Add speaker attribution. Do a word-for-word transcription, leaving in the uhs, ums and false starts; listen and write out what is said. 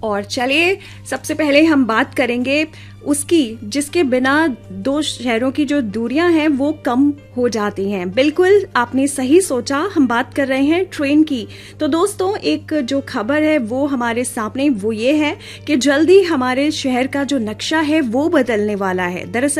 Speaker 1: और चलिए सबसे पहले हम बात करेंगे उसकी जिसके बिना दो शहरों की जो दूरियां हैं वो कम हो जाती हैं। बिल्कुल आपने सही सोचा, हम बात कर रहे हैं ट्रेन की। तो दोस्तों एक जो खबर है वो हमारे सामने वो ये है कि जल्दी हमारे शहर का जो नक्शा है वो बदलने वाला है। दरअसल